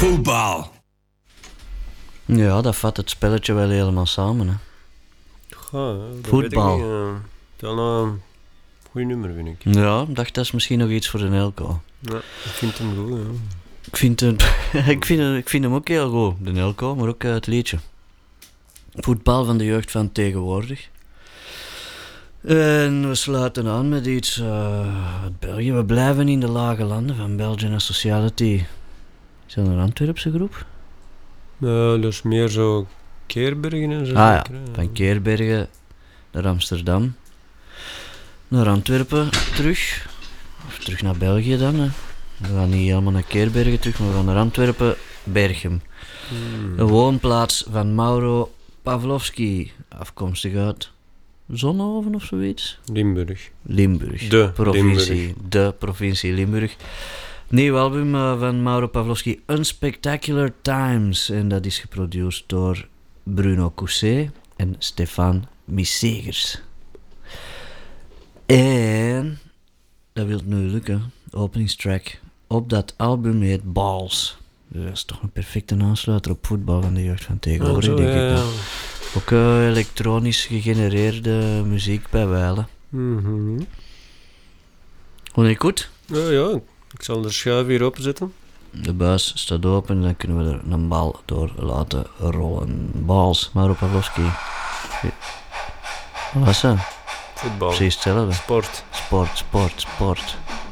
Voetbal. Ja, dat vat het spelletje wel helemaal samen. Hè. Ja, dat Voetbal. weet ik niet. Het is wel een goed nummer, vind ik. Ja, ik dacht dat is misschien nog iets voor de Elko. Ja, ik vind hem goed, ja. Ik vind hem ook heel goed, de Elko, maar ook het liedje. Voetbal van de jeugd van tegenwoordig. En we sluiten aan met iets uit België. We blijven in de lage landen van Belgian Asociality. Is dat een Antwerpse groep? Dat is meer zo Keerbergen en zo. Ah ja, zeker, hè. van Keerbergen naar Amsterdam. Naar Antwerpen terug. Of terug naar België dan. Hè. We gaan niet helemaal naar Keerbergen terug, maar we gaan naar Antwerpen, Berchem. Een woonplaats van Mauro Pavlovski, afkomstig uit Zonhoven of zoiets. Limburg. Limburg. De provincie. Limburg. De provincie Limburg. Nieuw album van Mauro Pavlovski, Unspectacular Times. En dat is geproduceerd door Bruno Cousset en Stefan Missegers. En dat wil nu lukken. Openingstrack op dat album heet Balls. Dus dat is toch een perfecte aansluiter op voetbal van de jeugd van tegenwoordig, Zo, denk ik. ja. Dan. Ook elektronisch gegenereerde muziek bij wijlen. Mhm. Vond je goed? Ja, ik zal de schuif hier opzetten. De buis staat open en dan kunnen we er een bal door laten rollen. Balls, Mauro Pavlovski. Wat was dat? Voetbal. Precies hetzelfde. Sport. Sport.